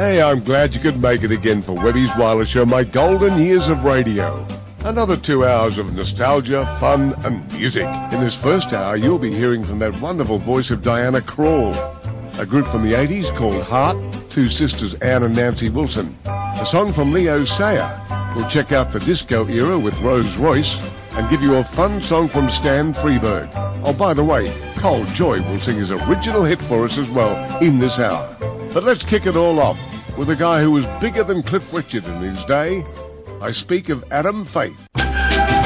Hey, I'm glad you could make it again for Webby's Wireless Show, my golden years of radio. Another 2 hours of nostalgia, fun and music. In this first hour, you'll be hearing from that wonderful voice of Diana Krall. A group from the 80s called Heart, two sisters Anne and Nancy Wilson. A song from Leo Sayer. We'll check out the disco era with Rose Royce and give you a fun song from Stan Freberg. Oh, by the way, Cole Joy will sing his original hit for us as well in this hour. But let's kick it all off with a guy who was bigger than Cliff Richard in his day. I speak of Adam Faith.